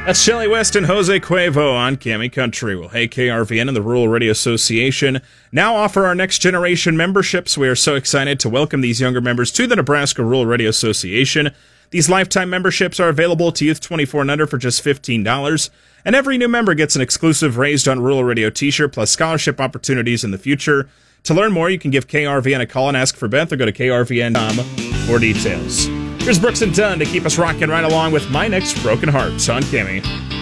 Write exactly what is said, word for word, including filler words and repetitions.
That's Shelly West and Jose Cuervo on Cami Country. Well, hey, K R V N and the Rural Radio Association now offer our next generation memberships. We are so excited to welcome these younger members to the Nebraska Rural Radio Association. These lifetime memberships are available to Youth twenty-four and under for just fifteen dollars. And every new member gets an exclusive Raised on Rural Radio t-shirt plus scholarship opportunities in the future. To learn more, you can give K R V N a call and ask for Beth or go to K R V N dot com for details. Here's Brooks and Dunn to keep us rocking right along with My Next Broken Heart on Cami.